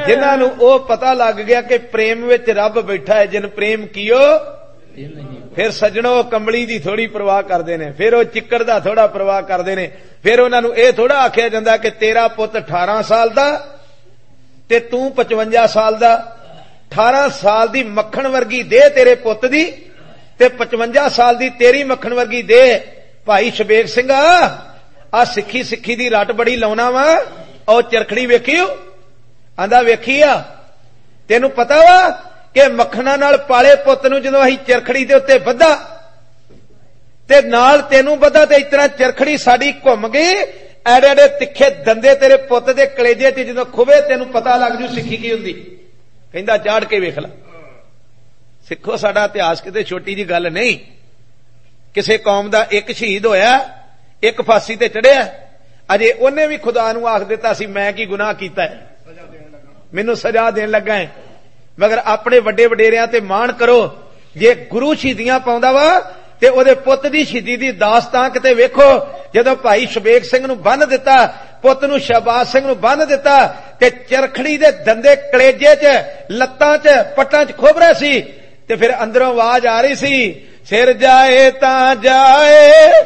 जिन्हां नूं ओह पता लग गया कि प्रेम विच रब बैठा है, जिन प्रेम कियो फिर सजणो कंबली दी थोड़ी परवाह करदे ने, फिर ओह चिक्कड़ दा थोड़ा परवाह करदे ने। फिर उन्हां नूं इह थोड़ा आखिया जांदा कि तेरा पुत 18 साल दा ते तूं 55 साल दा। 18 साल दी मक्खण वर्गी देह तेरे पुत दी ते 55 साल दी तेरी मक्खण वर्गी देह। भाई शबेग सिंह आ सिक्खी सिक्खी दी रट बड़ी लाउणा वा, और चरखड़ी वेखियो? आंदा वेखी आ। तेनू पता वा कि मक्खणा नाल पाले पुत नूं जदों असीं चरखड़ी दे उत्ते बद्धा ते नाल तेनू बद्धा ते इतना चरखड़ी साडी घुम गई, एडे एडे तिखे दंदे तेरे पुत दे कलेजे च जदों खुवे तेनू पता लग जू सिक्खी की हुंदी। कहंदा चाड़ के वेख ला। सिखो साडा इतिहास किते छोटी जी गल नहीं। किसे कौम दा एक शहीद होया, एक फांसी ते चढ़िया, अजे उन्हें भी खुदा नूं आख दिता सी मैं की गुनाह कीता है, मैनू सजा देन लगा है। मगर अपने वड्डे वडेरियां ते मान करो, जे गुरु शहीदियां पाउंदा वा ते ओदे पुत दी शहीदी दी दास्तां किते वेखो। जदों भाई शबेग सिंह नूं बन्ह दिता, पुत नूं शहबाज सिंह नूं बन्ह दिता ते चरखड़ी दे दंदे कलेजे च लत्तां च पट्टां च खुभ रहे सी ते फिर अंदरों आवाज आ रही सी, सिर जाए तां जाए